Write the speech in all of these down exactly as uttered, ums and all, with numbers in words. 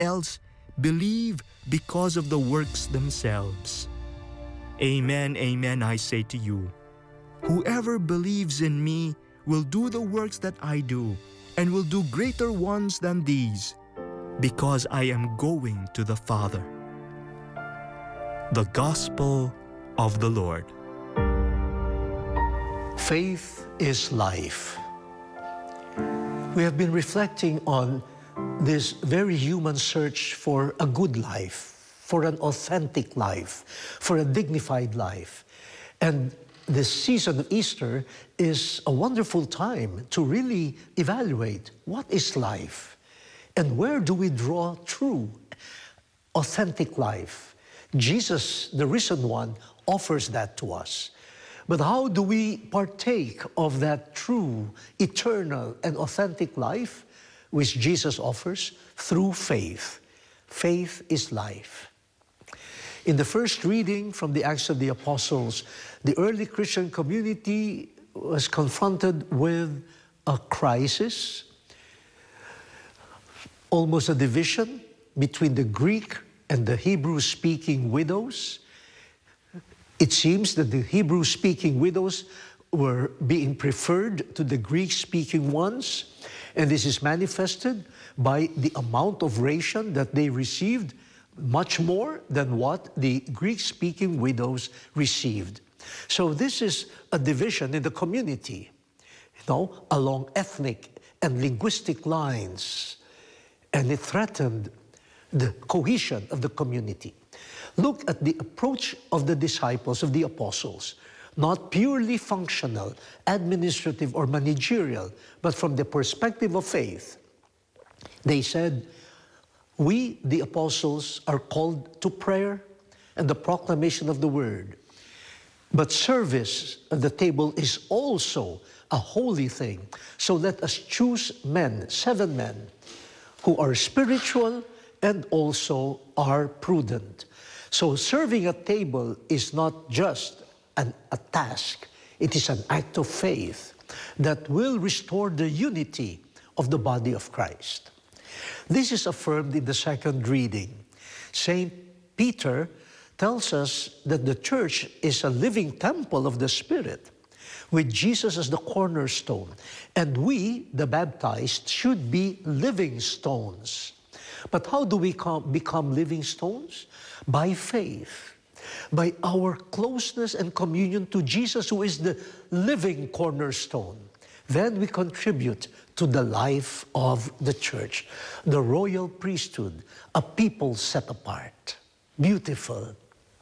else believe because of the works themselves. Amen, amen, I say to you, whoever believes in me will do the works that I do, and will do greater ones than these, because I am going to the Father. The Gospel of the Lord. Faith is life. We have been reflecting on this very human search for a good life, for an authentic life, for a dignified life. And this season of Easter is a wonderful time to really evaluate what is life and where do we draw true, authentic life. Jesus, the risen one, offers that to us. But how do we partake of that true, eternal, and authentic life which Jesus offers? Through faith. Faith is life. In the first reading from the Acts of the Apostles, the early Christian community was confronted with a crisis, almost a division between the Greek and the Hebrew-speaking widows. It seems that the Hebrew-speaking widows were being preferred to the Greek-speaking ones, and this is manifested by the amount of ration that they received, much more than what the Greek-speaking widows received. So this is a division in the community, you know, along ethnic and linguistic lines, and it threatened the cohesion of the community. Look at the approach of the disciples, of the apostles, not purely functional, administrative, or managerial, but from the perspective of faith. They said, we, the apostles, are called to prayer and the proclamation of the word. But service at the table is also a holy thing. So let us choose men, seven men, who are spiritual and also are prudent. So serving at table is not just an, a task, it is an act of faith that will restore the unity of the body of Christ. This is affirmed in the second reading. Saint Peter tells us that the church is a living temple of the Spirit, with Jesus as the cornerstone. And we, the baptized, should be living stones. But how do we become living stones? By faith, by our closeness and communion to Jesus, who is the living cornerstone. Then we contribute to the life of the church, the royal priesthood, a people set apart. Beautiful.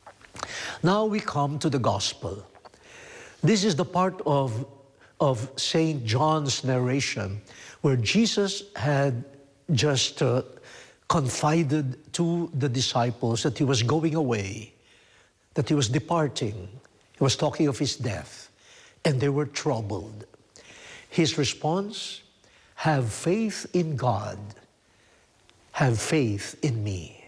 Now we come to the gospel. This is the part of, of Saint John's narration where Jesus had just uh, confided to the disciples that he was going away, that he was departing. He was talking of his death, and they were troubled. His response, have faith in God, have faith in me.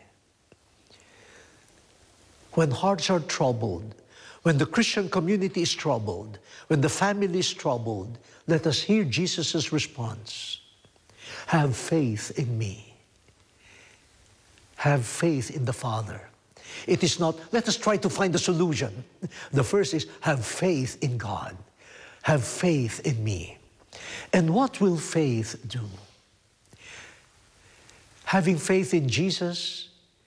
When hearts are troubled, when the Christian community is troubled, when the family is troubled, let us hear Jesus' response. Have faith in me. Have faith in the Father. It is not, let us try to find a solution. The first is, have faith in God. Have faith in me. And what will faith do? Having faith in Jesus,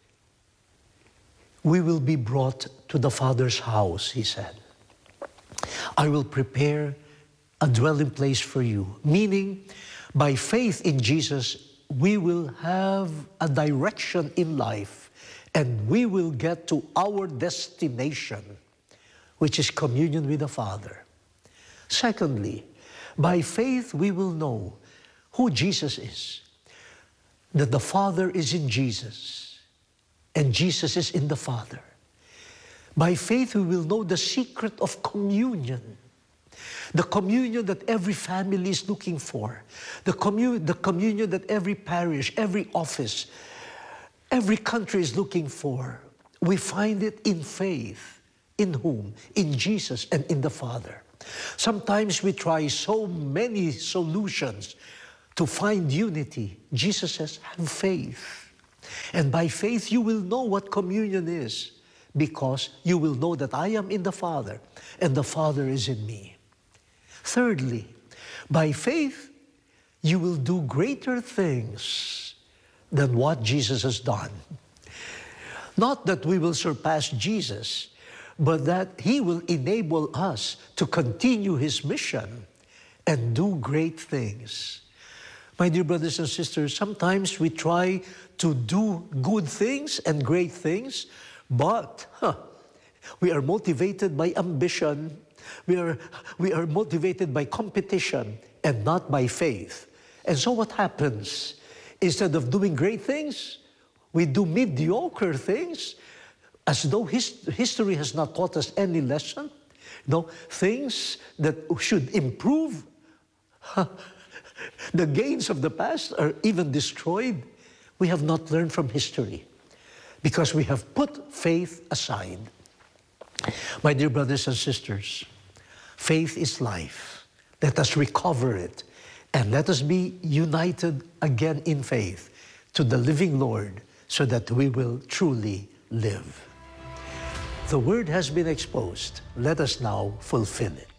we will be brought to the Father's house, he said. I will prepare a dwelling place for you. Meaning, by faith in Jesus, we will have a direction in life, and we will get to our destination, which is communion with the Father. Secondly, by faith we will know who Jesus is, that the Father is in Jesus, and Jesus is in the Father. By faith we will know the secret of communion, the communion that every family is looking for, the, commun the communion that every parish, every office, every country is looking for. We find it in faith. In whom? In Jesus and in the Father. Sometimes we try so many solutions to find unity. Jesus says, have faith. And by faith you will know what communion is, because you will know that I am in the Father, and the Father is in me. Thirdly, by faith you will do greater things than what Jesus has done. Not that we will surpass Jesus, but that He will enable us to continue His mission and do great things. My dear brothers and sisters, sometimes we try to do good things and great things, but huh, we are motivated by ambition, we are, we are motivated by competition, and not by faith. And so what happens? Instead of doing great things, we do mediocre things, as though his, history has not taught us any lesson. No, things that should improve. The gains of the past are even destroyed. We have not learned from history because we have put faith aside. My dear brothers and sisters, faith is life. Let us recover it and let us be united again in faith to the living Lord so that we will truly live. The word has been exposed. Let us now fulfill it.